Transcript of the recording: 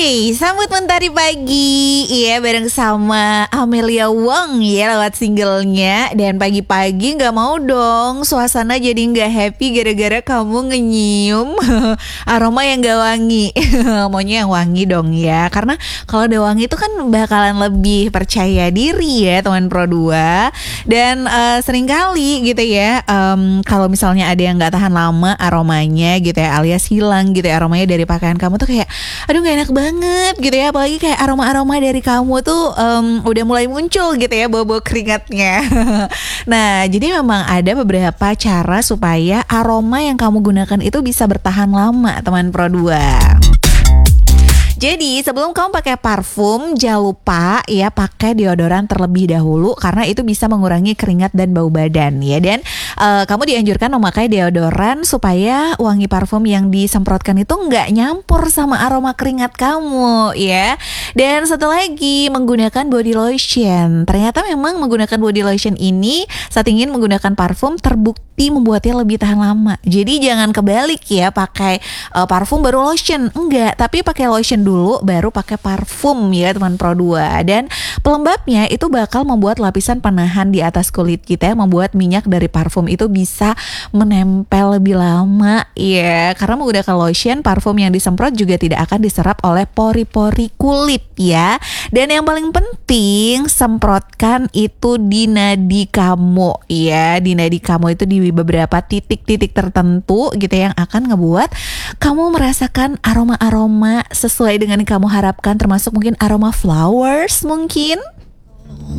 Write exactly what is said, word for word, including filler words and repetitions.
Hey, sambut mentari pagi. Iya, bareng sama Amelia Wong ya lewat singlenya. Dan pagi-pagi gak mau dong suasana jadi gak happy gara-gara kamu ngenyium aroma yang gak wangi. Maunya yang wangi dong ya. Karena kalau udah wangi itu kan bakalan lebih percaya diri ya teman Pro dua. Dan uh, seringkali gitu ya um, kalau misalnya ada yang gak tahan lama aromanya gitu ya, alias hilang gitu ya aromanya dari pakaian kamu tuh kayak aduh gak enak banget gitu ya. Apalagi kayak aroma-aroma dari kamu tuh um, udah mulai muncul gitu ya bau-bau keringatnya. Nah jadi memang ada beberapa cara supaya aroma yang kamu gunakan itu bisa bertahan lama teman Pro dua. Jadi sebelum kamu pakai parfum, jangan lupa ya pakai deodoran terlebih dahulu karena itu bisa mengurangi keringat dan bau badan ya. Dan uh, kamu dianjurkan memakai deodoran supaya wangi parfum yang disemprotkan itu nggak nyampur sama aroma keringat kamu ya. Dan satu lagi, menggunakan body lotion. Ternyata memang menggunakan body lotion ini saat ingin menggunakan parfum terbukti membuatnya lebih tahan lama. Jadi jangan kebalik ya, pakai uh, parfum baru lotion. Enggak, tapi pakai lotion dulu baru pakai parfum ya teman Pro dua. Dan pelembabnya itu bakal membuat lapisan penahan di atas kulit kita yang membuat minyak dari parfum itu bisa menempel lebih lama ya. Karena menggunakan lotion, parfum yang disemprot juga tidak akan diserap oleh pori-pori kulit ya. Dan yang paling penting, semprotkan itu di nadi kamu ya. Di nadi kamu itu di beberapa titik-titik tertentu gitu yang akan ngebuat kamu merasakan aroma-aroma sesuai dengan yang kamu harapkan, termasuk mungkin aroma flowers mungkin.